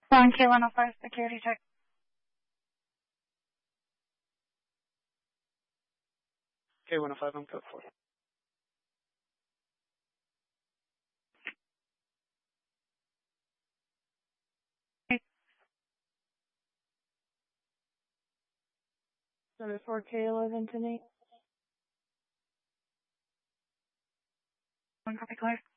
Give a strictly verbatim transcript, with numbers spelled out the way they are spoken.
One K one oh five security check. K one oh five on code four. Number four K eleven ten eight. One copy clear.